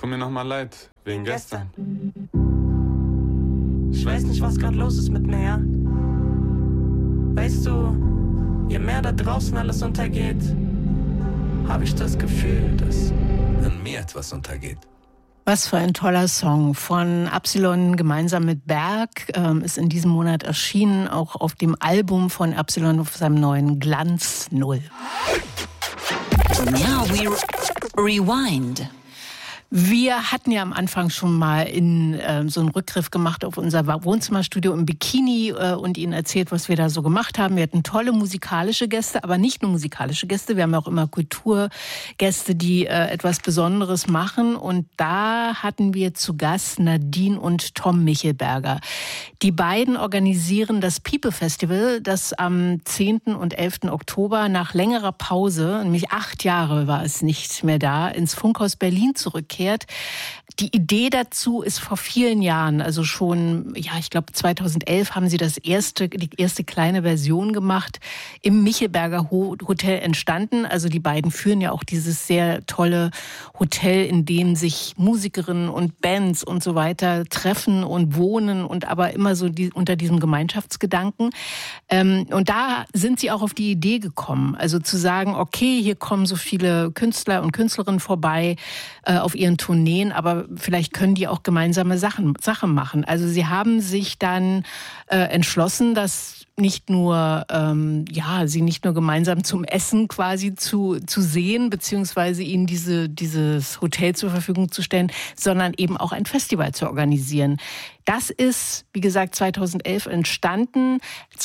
tut mir nochmal leid, wegen gestern. Ich weiß nicht, was gerade los ist mit mir, ja? Weißt du, je mehr da draußen alles untergeht, habe ich das Gefühl, dass an mir etwas untergeht. Was für ein toller Song von Absilon gemeinsam mit Berg, ist in diesem Monat erschienen, auch auf dem Album von Absilon auf seinem neuen Glanz 0. Now we rewind. Wir hatten ja am Anfang schon mal so einen Rückgriff gemacht auf unser Wohnzimmerstudio im Bikini und Ihnen erzählt, was wir da so gemacht haben. Wir hatten tolle musikalische Gäste, aber nicht nur musikalische Gäste. Wir haben ja auch immer Kulturgäste, die etwas Besonderes machen. Und da hatten wir zu Gast Nadine und Tom Michelberger. Die beiden organisieren das People Festival, das am 10. und 11. Oktober nach längerer Pause, nämlich 8 Jahre war es nicht mehr da, ins Funkhaus Berlin zurückkehrt. Die Idee dazu ist vor vielen Jahren, also schon, ja, ich glaube 2011 haben sie die erste kleine Version gemacht, im Michelberger Hotel entstanden. Also die beiden führen ja auch dieses sehr tolle Hotel, in dem sich Musikerinnen und Bands und so weiter treffen und wohnen und aber immer so unter diesem Gemeinschaftsgedanken. Und da sind sie auch auf die Idee gekommen, also zu sagen, okay, hier kommen so viele Künstler und Künstlerinnen vorbei auf ihren Tourneen, aber vielleicht können die auch gemeinsame Sachen machen. Also sie haben sich dann entschlossen, dass sie nicht nur gemeinsam zum Essen quasi zu sehen, beziehungsweise ihnen dieses Hotel zur Verfügung zu stellen, sondern eben auch ein Festival zu organisieren. Das ist, wie gesagt, 2011 entstanden.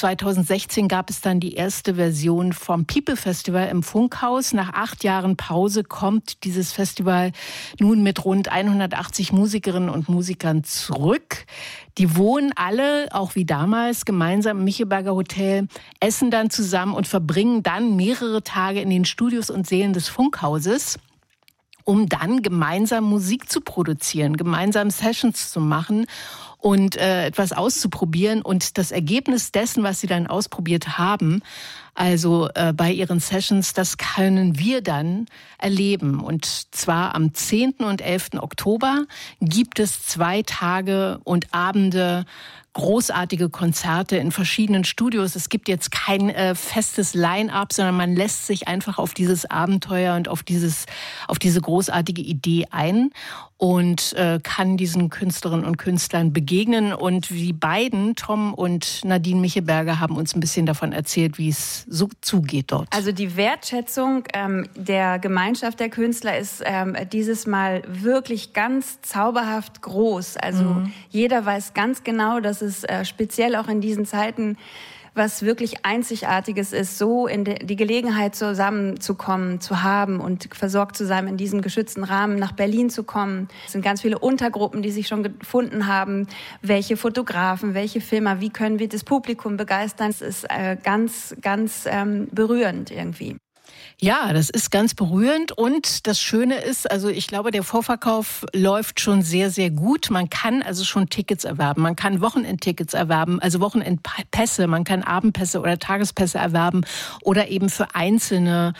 2016 gab es dann die erste Version vom People Festival im Funkhaus. Nach 8 Jahren Pause kommt dieses Festival nun mit rund 180 Musikerinnen und Musikern zurück. Die wohnen alle, auch wie damals, gemeinsam im Michelberger Hotel, essen dann zusammen und verbringen dann mehrere Tage in den Studios und Sälen des Funkhauses, um dann gemeinsam Musik zu produzieren, gemeinsam Sessions zu machen und etwas auszuprobieren. Und das Ergebnis dessen, was sie dann ausprobiert haben, also bei ihren Sessions, das können wir dann erleben. Und zwar am 10. und 11. Oktober gibt es 2 Tage und Abende, großartige Konzerte in verschiedenen Studios. Es gibt jetzt kein festes Line-up, sondern man lässt sich einfach auf dieses Abenteuer und auf diese großartige Idee ein und kann diesen Künstlerinnen und Künstlern begegnen. Und die beiden, Tom und Nadine Michelberger, haben uns ein bisschen davon erzählt, wie es so zugeht dort. Also die Wertschätzung der Gemeinschaft der Künstler ist dieses Mal wirklich ganz zauberhaft groß. Also jeder weiß ganz genau, dass es speziell auch in diesen Zeiten was wirklich Einzigartiges ist, so in die Gelegenheit zusammenzukommen, zu haben und versorgt zu sein, in diesem geschützten Rahmen nach Berlin zu kommen. Es sind ganz viele Untergruppen, die sich schon gefunden haben. Welche Fotografen, welche Filmer, wie können wir das Publikum begeistern? Es ist ganz, ganz berührend irgendwie. Ja, das ist ganz berührend und das Schöne ist, also ich glaube, der Vorverkauf läuft schon sehr, sehr gut. Man kann also schon Tickets erwerben, man kann Wochenendtickets erwerben, also Wochenendpässe, man kann Abendpässe oder Tagespässe erwerben oder eben für einzelne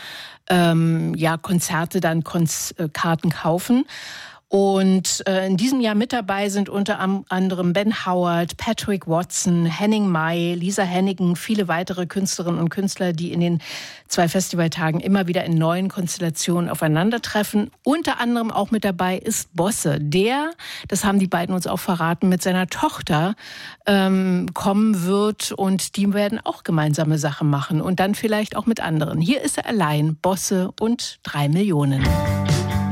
Konzerte dann Karten kaufen. Und in diesem Jahr mit dabei sind unter anderem Ben Howard, Patrick Watson, Henning May, Lisa Hennigan, viele weitere Künstlerinnen und Künstler, die in den 2 Festivaltagen immer wieder in neuen Konstellationen aufeinandertreffen. Unter anderem auch mit dabei ist Bosse, der, das haben die beiden uns auch verraten, mit seiner Tochter kommen wird und die werden auch gemeinsame Sachen machen und dann vielleicht auch mit anderen. Hier ist er allein, Bosse und 3 Millionen.